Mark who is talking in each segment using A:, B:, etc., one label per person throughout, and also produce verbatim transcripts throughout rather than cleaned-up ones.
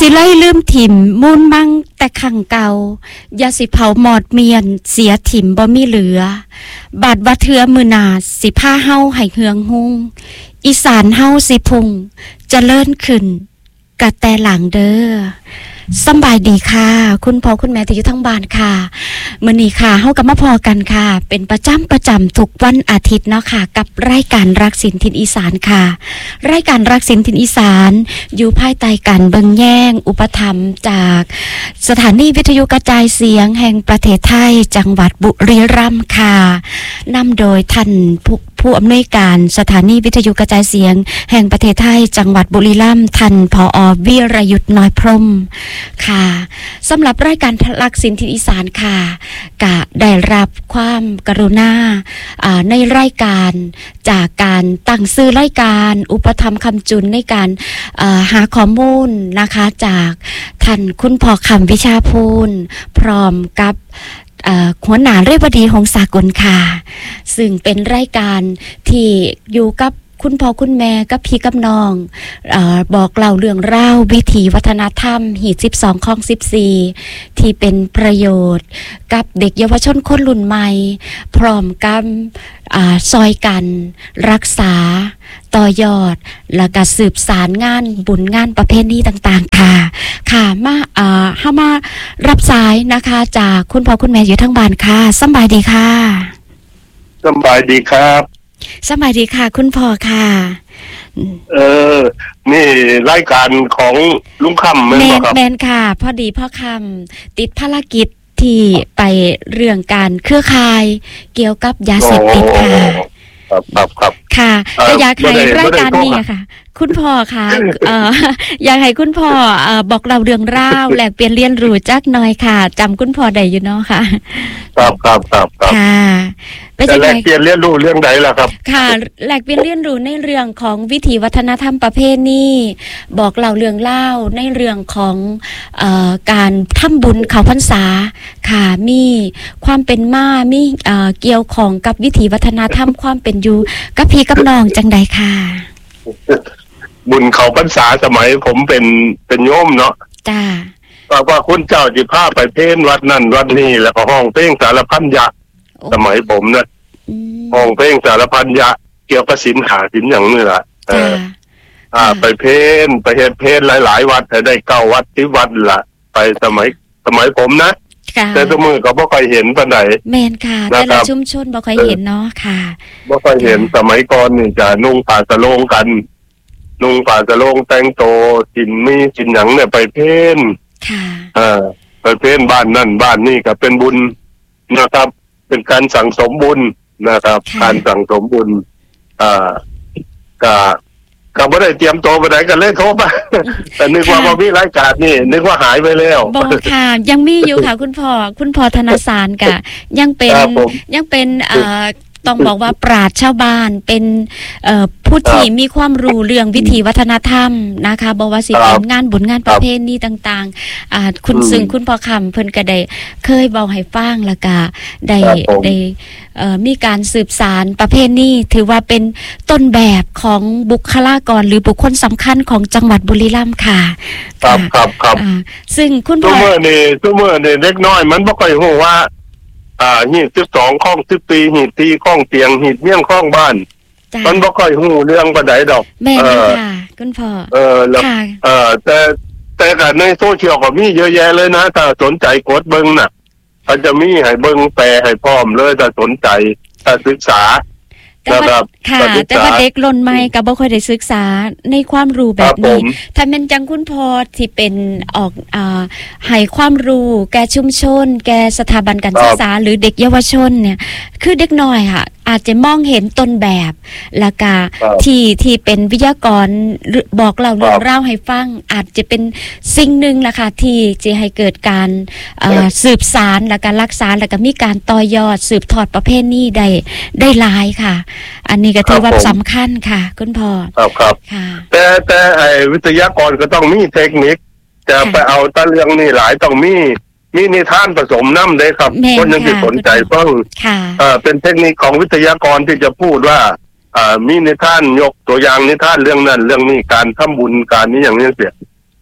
A: สิไล่ลืมถิ่มมูลมั่งแต่ขังเก่าอย่าสิเผาหมอดเมียนเสียถิ่มบ่มีเหลือบาดว่าเทือมือนาสิผ้าเฮาให้เฮืองหุงอีสานเฮาสิพุงจะเลิ่นขึ้นกะแต่หลังเด้อสบายดีค่ะคุณพ่อคุณแม่ที่อยู่ทั้งบ้านค่ะมื้อนี้ค่ะเฮาก็มาพอกันค่ะเป็นประจำประจำทุกวันอาทิตย์เนาะค่ะกับรายการรักสินถิ่นอีสานค่ะรายการรักสินถิ่นอีสานอยู่ภายใต้การเบิ่งแย่งอุปถัมภ์จากสถานีวิทยุกระจายเสียงแห่งประเทศไทยจังหวัดบุรีรัมย์ค่ะนำโดยท่านผู้ผู้อำนวยการสถานีวิทยุกระจายเสียงแห่งประเทศไทยจังหวัดบุรีรัมย์ท่านผอ.วิรยุทธน้อยพรหมค่ะสำหรับรายการรักสินถิ่นอีสานค่ะก็ได้รับความกรุณาในรายการจากการตั้งชื่อรายการอุปถัมภ์คำจุนในการหาข้อมูลนะคะจากท่านคุณพ่อคำวิชาพูนพร้อมกับหัวหน้าเรวดีหงสากลค่ะซึ่งเป็นรายการที่อยู่กับคุณพ่อคุณแม่กับพี่กับน้องเอ่อบอกเล่าเรื่องราววิถีวัฒนธรรมหีดสิบสองข้องสิบสี่ที่เป็นประโยชน์กับเด็กเยาวชนคนรุ่นใหม่พร้อมกับอ่าซอยกันรักษาต่อยอดและก็สืบสารงานบุญงานประเพณีต่างๆค่ะค่ะมาอ่าเฮามารับสายนะคะจากคุณพ่อคุณแม่อยู่ทั้งบ้านค่ะสบายดีค่ะ
B: สบายดีครับ
A: สบายดีค่ะคุณพ่อค่ะ
B: เออนี่รายการของลุงคำแม่นบ่ครับ
A: แม่นค่ะพอดีพ่อคำติดภารกิจที่ไปเรื่องการเครือข่ายเกี่ยวกับยาเสพติดค่ะ
B: ครับครับครับ
A: ค่ะแต่อยากให้รายการนี้ค่ะคุณพ่อค่ะเอ่ออยากให้คุณพ่อเอ่อบอกเราเรื่องราวแลกเปลี่ยนเรียนรู้จักหน่อยค่ะจำคุณพ่อได้อยู่เนาะค่ะ
B: ครับครับครับ
A: ค่ะ
B: เป็นจังได๋แลกเปลี่ยนเรียนรู้เรื่องใดล่ะครับ
A: ค่ะแลกเปลี่ยนเรียนรู้ในเรื่องของวิถีวัฒนธรรมประเพณีบอกเล่าเรื่องเล่าในเรื่องของเอ่อการทำบุญเข้าพรรษาค่ะมีความเป็นมามีเอ่อเกี่ยวของกับวิถีวัฒนธรรมความเป็นอยู่กับพี่กับน้องจังได๋ค่ะ
B: บุญเขาพรรษาสมัยผมเป็นเป็นโยมเนาะ
A: จ้า
B: ว่าว่าคุณเจ้าสิพาไปเพลนวัดนั่นวัดนี้แล้วก็ห้องเพลงสารพันยะสมัยผมน่ะห้องเพลงสารพันยะเกี่ยวกับศีลหาศีลหยังนี่ล่ะเอออ่าไปเพลนไปเฮ็ดเพลนหลายๆวัดได้เก้าวัดที่วัดล่ะไปสมัยสมัยผมนะแต่ตัวมือก็บ่ค่อยเห็นปานใด
A: แม่นค่ะแต่ละชุมชนบ่ค่อยเห็นเนาะค่ะ
B: บ่ค่อยเห็นสมัยก่อนนี่จะนุ่งผ้าสะโลงกันนุ่งผ้าสะโลงแต่งโตกินมีกินหยังเนี่ยไปเพน
A: ค่ะ
B: เอ่อไปเพนบ้านนั่นบ้านนี่ก็เป็นบุญนะครับเป็นการสั่งสมบุญนะครับการสั่งสมบุญอ่าก็ก็บ่ได้เตรียมตัวบ่ได้ก็เลยโทรมาแต่นึกว่าบ่มีรายการนี่นึกว่าหายไปแล้ว
A: บ่ค่ะยังมีอยู่ค่ะคุณพ่อคุณพ่อธนสารก็ยังเป็นยังเป็นเอ่อต้องบอกว่าปราชญ์ชาวบ้านเป็นเอ่อผู้ที่มีความรู้เรื่องวิถีวัฒนธรรมนะคะบ่ว่าสิเป็นงานบุญงานประเพณีต่างๆอ่าคุณซึ่งคุณพ่อคำเพิ่นก็ได้เคยเว้าให้ฟังแล้วก็ได้ได้เอ่อมีการสืบสานประเพณีถือว่าเป็นต้นแบบของบุคลากรหรือบุคคลสำคัญของจังหวัดบุรีรัมย์ค่ะ
B: ครับครับครับ
A: อ่าซึ่งคุณพ่อ
B: ซุมื้อนี้ซุมื้อนี้เด็กน้อยมันบ่ค่อยฮู้ว่าอ่าหีดสิบสองข้องสิบสี่หีดที่ข้องเตียงหีดเมี่ยงข้องบ้านมันบ่ค่อยฮู้เรื่องปานใดดอก
A: แม่นค่ะคุณพ่อ
B: เออแล้วเออแต่แต่ก็ในโซเชียลก็มีเยอะแยะเลยนะถ้าสนใจกดเบิ่งน่ะเขาจะมีให้เบิ่งแปลให้พร้อมเลยถ้าสนใจถ้าศึกษา
A: นะครับค่ะแต่ว่าเด็กรุ่นใหม่ก็บ่ค่อยได้ศึกษาในความรู้แบบนี้ถ้าแม่นจังคุณพ่อที่เป็นออกอ่าให้ความรู้แก่ชุมชนแก่สถาบันการศึกษาหรือเด็กเยาวชนเนี่ยคือเด็กน้อยค่ะอาจจะมองเห็นต้นแบบแล้วก็ที่ที่เป็นวิทยากรบอกเล่าเรื่องราวให้ฟังอาจจะเป็นสิ่งหนึ่งล่ะค่ะที่จะให้เกิดการเอ่อสืบสานและการรักษาแล้วก็มีการต่อยอดสืบทอดประเพณีได้ได้หลายค่ะอันนี้ก็ถือว่าสำคัญค่ะคุณพ่อ
B: ครับครับ
A: ค่ะ
B: แต่แต่ไอ้วิทยากรก็ต้องมีเทคนิคจะไปเอาตะเรื่องนี่หลายต้องมีมีนิทานผสมน้ำได้ครับคนยังที่สนใจฟังเอ่อเป็นเทคนิคของวิทยากรที่จะพูดว่าอ่ามีนิทานยกตัวอย่างนิทานเรื่องนั้นเรื่องนี้การทำบุญการนี้อย่างนี้เสีย เ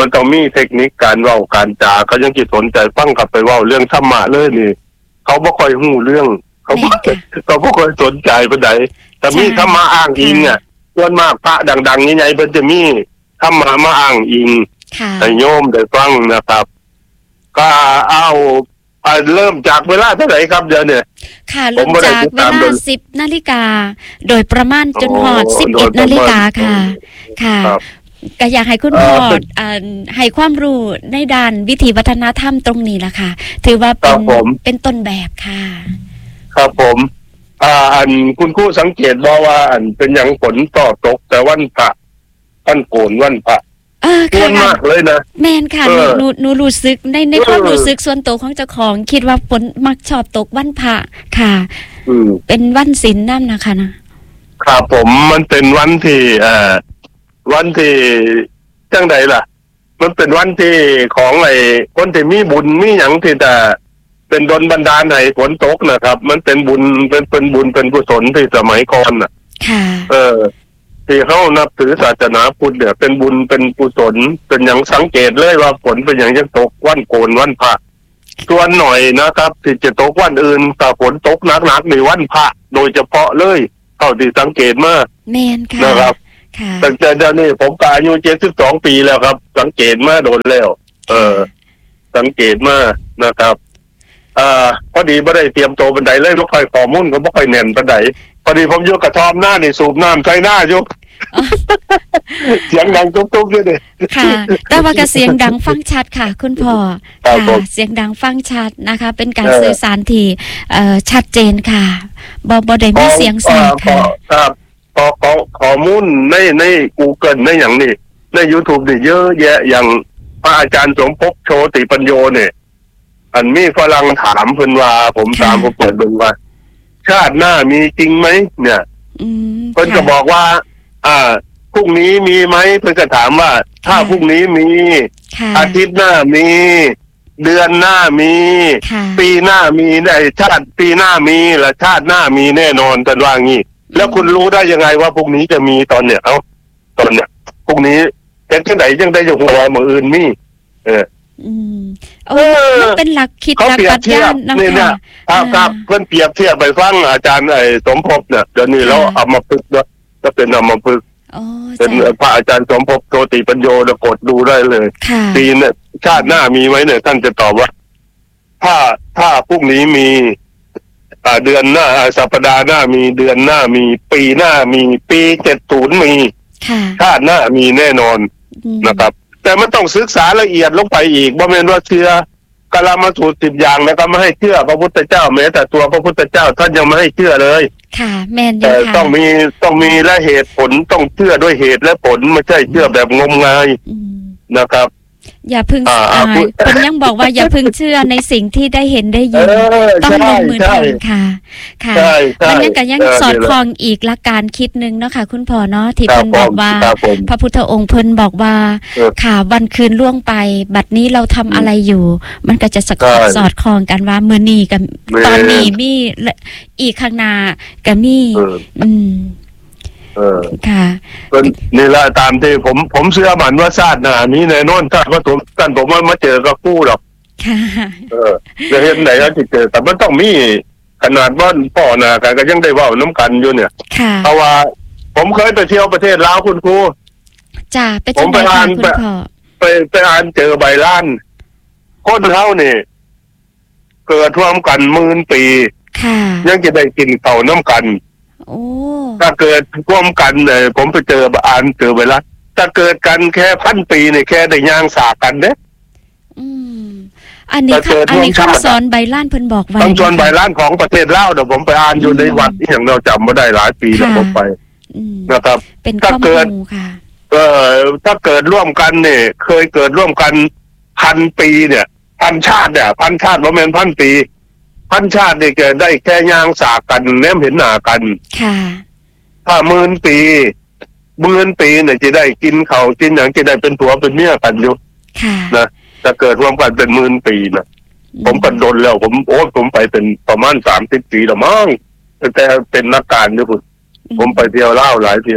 B: มันต้องมีเทคนิคการเว้าการจาก็ยังสิสนใจฟังกลับไปเว้าเรื่องธรรมะเลยนี่เขาบ่ค่อยฮู้เรื่องเขาบ่เขาบ่ค่อยสนใจปานใดแต่มีธรรมะอ้างอิงอ่ะส่วนมากพระดังๆใหญ่ๆเพิ่นจะมีธรรมะมาอ้างอิงให้โยมได้ฟังนะครับก็เอาเริ่มจากเวลาเท่าไหร่ครับเดี๋ยวนี้
A: ค่ะเริ่มจากเวลา สิบนาฬิกาโดยประมาณจนฮอด สิบเอ็ดนาฬิกาค่ะค่ะก็อยากให้คุณพ่อให้ความรู้ในด้านวิถีวัฒนธรรมตรงนี้ล่ะค่ะถือว่าเป็นเป็นต้นแบบค่ะ
B: ครับผมอ่าอันคุณครูสังเกตบ่ว่าอันเป็นหยังฝนต่อตกแต่วันพระวันโกนวันพระ
A: เออค่ะ
B: มากเลยนะ
A: แม่นค่ะหนูหนูหนูรู้สึกในในความรู้สึกส่วนตัวของเจ้าของคิดว่าฝนมักชอบตกวันพระค่ะ
B: อืม
A: เป็นวันศีลนำนะคะนะครับ
B: ผมมันเป็นวันที่เอ่อวันที่จังได๋ล่ะมันเป็นวันที่ของไอ้คนที่มีบุญมีหยังที่จะเป็นดลบันดาลให้ฝนตกนะครับมันเป็นบุญเป็นเป็นบุญเป็นกุศลที่สมัยก่อนน่ะ
A: ค่ะ
B: เออที่เฮานับถือศาสนาพุทธเนี่ยเป็นบุญเป็นกุศลเป็นหยังสังเกตเลยว่าฝนเป็นหยังจังตกวันโกนวันพระส่วนหน่อยนะครับที่จะตกวันอื่นแต่ฝนตกหนักๆในวันพระโดยเฉพาะเลยเท่าที่สังเกตมา
A: แม่นค่ะ
B: นะครับตั้งแต่เดี๋ยวนี้ผมก็อายุเจ็ดสิบสองปีแล้วครับสังเกตมาโดนแล้วเออสังเกตมานะครับอ่าพอดีบ่ได้เตรียมตัวบันไดเลยบ่ค่อยข้อมูลก็บ่ค่อยแน่นปานใดพอดีผมอยู่กระท่อมหน้านี่สูบน้ำใส่หน้าอยู่เสียงดังตุ๊บๆด้วยดิ
A: ค่ะแต่ว่าก็เสียงดังฟังชัดค่ะคุณพ่อค่ะเสียงดังฟังชัดนะคะเป็นการสื่อสารที่เอ่อชัดเจนค่ะบ่บ่ได้มีเสียงแทรกค่ะ
B: ครับขอขอข้อมูลในใน Google ในหยังนี่ใน YouTube นี่เยอะแยะอย่างพระอาจารย์สมภพโชติปัญโยเนี่ยอันมีฝรั่งถามเพิ่นว่าผมตามผมเปิดเบิ่งว่าชาติหน้ามีจริงไหมเนี่ย
A: อืม
B: เพิ่นก็บอกว่าอ่าพรุ่งนี้มีไหมเพิ่นก็ถามว่าถ้าพรุ่งนี้มีอาทิตย์หน้ามีเดือนหน้ามีปีหน้ามีได้ชาติปีหน้ามีและชาติหน้ามีแน่นอนท่านว่างี้แล้วคุณรู้ได้ยังไงว่าพรุ่งนี้จะมีตอนเนี้ยเอ้าตอนเนี้ยพรุ่งนี้แต่จังได๋จังได้อยู่หัวมื้ออื่นมีเออ
A: อืมโอ้มันเป็นหลักคิดหลักปรัชญา
B: นะคะครับครับเพิ่นเปรียบเทียบไปฟังอาจารย์ไอ้สมภพเนี่ยเดี๋ยวนี้เราเอามาฝึกเนาะก็เป็นเอามาฝึก
A: อ๋อ
B: เป็นพระอาจารย์สมภพโชติปัญโยแล้วกดดูได้เลยปีเนี่ยชาติหน้ามีไหมเนี่ยท่านจะตอบว่าถ้าถ้าพรุ่งนี้มีอ่าเดือนหน้าสัปดาห์หน้ามีเดือนหน้ามีปีหน้ามีปีเจ็ดสิบมีชาติหน้ามีแน่นอนนะครับแต่มันต้องศึกษาละเอียดลงไปอีกบ่แม่นว่าเชื่อกลามาสูตรสิบอย่างแล้วก็ไม่ให้เชื่อพระพุทธเจ้าแม้แต่ตัวพระพุทธเจ้าท่านยังไม่ให้เชื่อเลย
A: ค่ะแม่นอยู่
B: ค่ะต้องมีต้องมีและเหตุผลต้องเชื่อด้วยเหตุและผลไม่ใช่เชื่อแบบงมงายนะครับ
A: อย่าพึ่งอ่าเพิ่นยังบอกว่าอย่าพึ่งเชื่อในสิ่งที่ได้เห็นได้ยินต้องลงมือทำค่ะค่ะมันยังก็ยังสอดคล้องอีกหลักการคิดนึงเนาะค่ะคุณพ่อเนาะที่เพิ่นบอกว่าพระพุทธองค์เพิ่นบอกว่าค่ะวันคืนล่วงไปบัดนี้เราทำอะไรอยู่มันก็จะสอดคล้องกันว่ามื้อนี้กับตอนนี้มีอีกข้างหน้าก็มีอืม
B: เออ
A: ค่ะ
B: นี่แหละตามที่ผมผมเชื่อมันว่าชาติหน้านี้แน่นอนถ้าว่าผมท่านผมว่ามาเจอกับกู้หรอก
A: ค่ะ
B: เออจะเห็นไหนก็สิเจอแต่มันต้องมีขนาดว่าพ่อน่ะก็ยังได้เว้าน้ำกันอยู่เนี่ยเพราะว่าผมเคยไปเที่ยวประเทศลาวคุณครู
A: จ้าไปจังได๋ค่ะคุณพ่อ
B: ไปไปอ่านเจอใบล้านคนเฮานี่เกิดร่วมกันหมื่นปี
A: ค่ะ
B: ยังจะได้กินข้าวน้ำกัน
A: โอ้
B: ถ้าเกิดร่วมกันเนี่ยผมไปเจออ่านเจอไวรัสถ้าเกิดกันแค่พันปีเนี่ยแค่ได้ย่างสากันเด้
A: อืมอันนี้ค่ะอันนี้คำสอนใบล้านเพิ่นบอกไว้
B: คำสอนใบล้านของประเทศลาวเดี๋ยวผมไปอ่านอยู่ในวัดที่อย่างเราจำบ่ได้หลายปีแล้วผมไปนะครับ
A: ถ้าเกิดค่ะ
B: เออถ้าเกิดร่วมกันเนี่ยเคยเกิดร่วมกันพันปีเนี่ยพันชาติเนี่ยพันชาติบ่แม่นพันปีพันชาตินี่แกได้แค่ย่างสากันแนมเห็นหน้ากัน
A: ค่ะ
B: ถ้าหมื่นปีหมื่นปีเนี่ยจะได้กินข้าวกินหยังจะได้เป็นผัวเป็นเมียกันอยู่
A: ค่ะ
B: นะถ้าเกิดรวมกันเป็นหมื่นปีนะผมก็โดนแล้วผมโอ้ผมไปเป็นประมาณสามสิบปีแล้วมั้งแต่เป็นนักการอยู่พุ่นผมไปเที่ยวลาวหลายเที่ย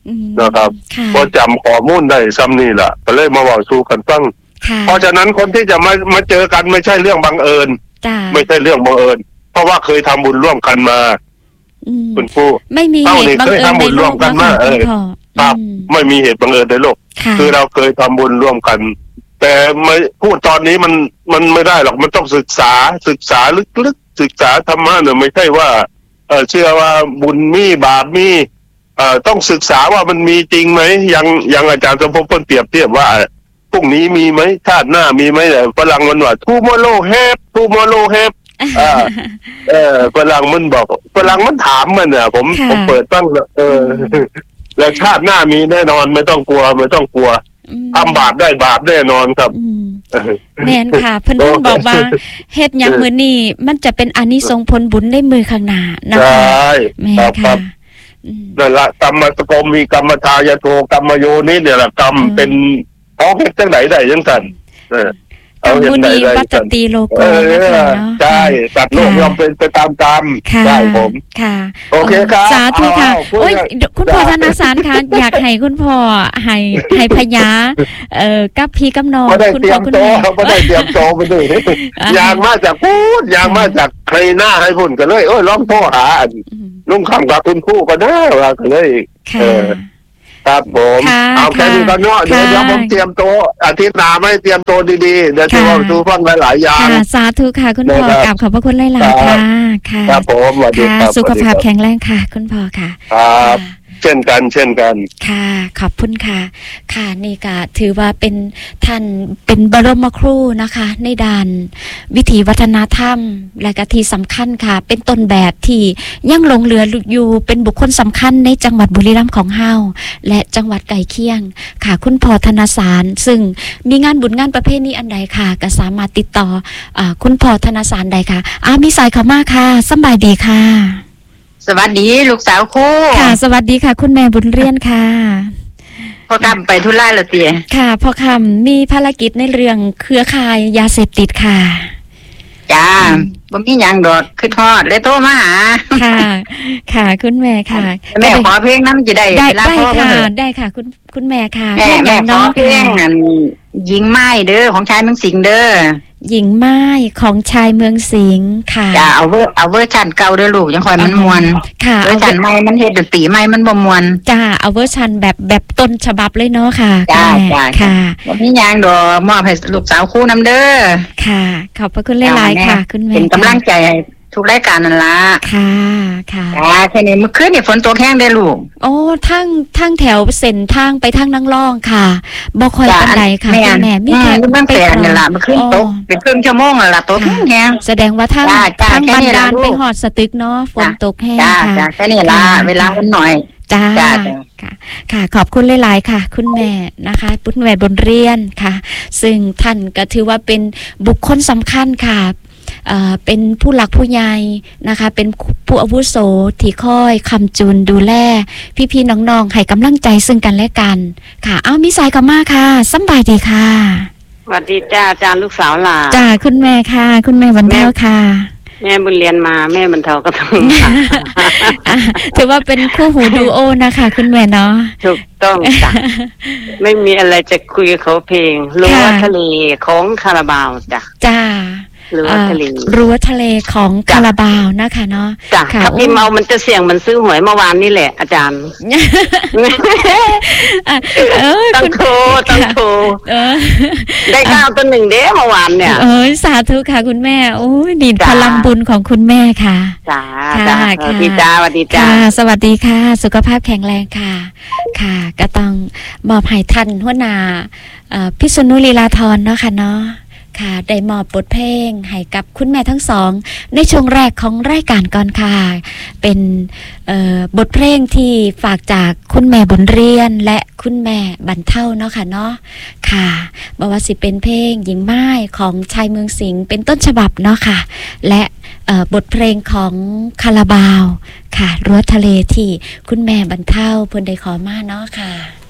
B: นะครับพอจำข้อมูลได้ซ้ำนี่แหละก็เลยมาบอกสู่กันฟังเพราะฉะนั้นคนที่จะมามาเจอกันไม่ใช่เรื่องบังเอิญไม่ใช่เรื่องบังเอิญเพราะว่าเคยทำบุญร่วมกันมาคุณครู
A: ไม่มีเหตุบังเอิญในโลกนะคะคุณพ่อ
B: ครับไม่มีเหตุบังเอิญในโลกคือเราเคยทำบุญร่วมกันแต่ไม่พูดตอนนี้มันมันไม่ได้หรอกมันต้องศึกษาศึกษาลึกๆศึกษาธรรมะเนี่ยไม่ใช่ว่าเออเชื่อว่าบุญมีบาปมีเอ่อต้องศึกษาว่ามันมีจริงไหมยังยังอาจารย์สมภพเพิ่นเปรียบเทียบว่าพรุ่งนี้มีไหมชาติหน้ามีไหมแต่ฝรั่งมันว่า tomorrow have tomorrow have อ่าเออฝรั่งมันบอกฝรั่งมันถามมันเนี่ยผมผมเปิดตั้งเออแล้วชาติหน้ามีแน่นอนไม่ต้องกลัวไม่ต้องกลัวทำบาปได้บาปแน่นอนครับ
A: แม่นค่ะเพิ่นบอกว่าเฮ็ดหยังมื้อนี้มันจะเป็นอานิสงส์ผลบุญในมือข้างหน้านะคะ
B: ใช่แม่ค่ะนั่นละกรรมตะกรมีกรรมทายโทกรรมโยนี่เนี่ยแหละกรรมเป็นเขาเฮ็ดจังไหนได้จังซั่นเออ
A: เอาเห็นได้วัตติโลโกนะคะเนาะ
B: ใช่สัตว์โลกยอมเป็นไปตามกรรมใช่ผม
A: ค่ะ
B: โอเคครับ
A: สาธุค่ะโอ้ยคุณพ่อธนสารคะอยากให้คุณพ่อให้ให้พญาเอ่อกับพี่กับน้อง
B: คุณพ่อคุณแม่เขาบ่ได้เตรียมโตไปด้วยยางมาจากพูดยางมาจากใครหน้าให้พุ่นก็เลยเอ้ยลองโทรหาลุงคำกับคุณครูก็ได้ว่าก็เลยเออครับผมเอาแค่นี้ก็เนาะเดี๋ยวเดี๋ยวผมเตรียมโตอาทิตย์หน้าไม่เตรียมโตดีๆเดี๋ยวจะว่าดูฟังหลายๆอย่าง
A: สาธุค่ะคุณพ่อกราบขอบพระคุณหลายๆค่ะ
B: ค่ะครับผมสวัสดีครับ
A: สุขภาพแข็งแรงค่ะคุณพ่อค่ะ
B: ครับเช่นกันเช่นกัน
A: ค่ะขอบคุณค่ะค่ะนี่ก็ถือว่าเป็นท่านเป็นบรมครูนะคะในด้านวิถีวัฒนธรรมและก็ที่สำคัญค่ะเป็นต้นแบบที่ยังหลงเหลืออยู่เป็นบุคคลสำคัญในจังหวัดบุรีรัมย์ของเฮาและจังหวัดใกล้เคียงค่ะคุณพ่อธนสารซึ่งมีงานบุญงานประเภทนี้อันใดค่ะก็สามารถติดต่ออ่าคุณพ่อธนสารได้ค่ะอ้ามีสายเข้ามาค่ะสบายดีค่ะ
C: สวัสดีลูกสาวคู่
A: ค่ะสวัสดีค่ะคุณแม่บุญเรียนค่ะ
C: พ่อคำไปธุระละเตีย
A: ค่ะพ่อคำมีภารกิจในเรื่องเครือข่ายยาเสพติดค่ะ
C: จ้าบ่มีหยังดอกคือทอดเลยโทรมาหา
A: ค่ะค่ะคุณแม่ค่ะ
C: แม่ขอเพลงนั้นจะได้
A: ได้ได้ค่ะได้ค่ะคุณคุณแม่ค่ะ
C: แม่แม่ขอเพลงอันหญิงไม้เด้อของชายเมืองสิงห์เด้อ
A: หญิงไม้ของชายเมืองสิงห์ค่ะ
C: จ้าเอาเวอร์เอาเวอร์ชันเก่าเด้อลูกยังคอยมันมวน
A: ค่ะ
C: เวอร์ชันใหม่มันเฮ็ดดนตรีใหม่มันบ่มวน
A: จ้าเอาเวอร์ชันแบบแบบต้นฉบับเลยเนาะค่ะ
C: จ้าจ้าค่ะบ่มีหยังดอกมอบให้ลูกสาวคู่นำเด้อ
A: ค่ะขอบพระคุณหลายๆค่ะคุณแม่
C: เป็นกำลังใจให้ทุกรายการนั่นล่ะ
A: ค่ะค่ะ
C: อ่าแค่นี้เมื่อคืนนี่ฝนตกแห้งได้ลูก
A: โอ้ทั้งทั้งแถวเส้นทางไปทางนางรองค่ะบ่ค่อยปานใดค่ะคุณแม่มีแค่
C: มันแปลกนี่ล่ะเมื่อคืนตกเป็นครึ่งชั่วโมงแล้วล่ะตกแห้ง
A: แสดงว่าทางทางบ้านดานไปฮอดสตึกเนาะฝนตกแห้งค่ะ
C: จ้าแค่นี้ล่ะเวลามันหน่อย
A: จ้าค่ะค่ะขอบคุณหลายๆค่ะคุณแม่นะคะปุ้นแหวนบนเรียนค่ะซึ่งท่านก็ถือว่าเป็นบุคคลสำคัญค่ะเอ่อเป็นผู้หลักผู้ใหญ่นะคะเป็นผู้อาวุโสที่คอยคำจูนดูแลพี่ๆน้องๆให้กำลังใจซึ่งกันและกันค่ะอ้าวมีสายกับมาค่ะสบายดีค่ะ
D: สวัสดีจ้าอาจารย์ลูกสาวหล่ะ
A: จ้าคุณแม่ค่ะคุณแม่วันเทาค่ะ
D: แม่บุญเรียนมาแม่บรรเทาก็ต้องค่ะ
A: ถือว่าเป็นคู่หูดูโอนะคะคุณแม่เนาะ
D: ถูกต้องจ้ะไม่มีอะไรจะคุยเขาเพลงรั้วทะเลของคาราบาวจ้ะ
A: จ้า
D: รั้วทะเล
A: รั้วทะเลของคาราบาวนะคะเนาะ
D: จ้ะถ้าพิมพ์เอามันจะเสี่ยงมันซื้อหวยเมื่อวานนี่แหละอาจารย์ต้องโทรต้องโทรได้ข้าวตัวหนึ่งเด้เมื่อวานเนี่ย
A: เออสาธุค่ะคุณแม่โอ้ยดีพลังบุญของคุณแม่ค่ะ
D: จ้าจ้าสวัสดีจ้าสวัสดีจ้า
A: สวัสดีค่ะสุขภาพแข็งแรงค่ะค่ะก็ต้องมอบให้ท่านหัวหน้าพิษณุลีลาธรเนาะค่ะเนาะค่ะได้มอบบทเพลงให้กับคุณแม่ทั้งสองในช่วงแรกของรายการก่อนค่ะเป็นบทเพลงที่ฝากจากคุณแม่บุญเรียนและคุณแม่บรรเทาเนาะค่ะเนาะค่ะบอกว่าสิเป็นเพลงหญิงไม้ของชายเมืองสิงห์เป็นต้นฉบับเนาะค่ะและบทเพลงของคาราบาวค่ะรั้วทะเลที่คุณแม่บรรเทาเพิ่นได้ขอมาเนาะค่ะ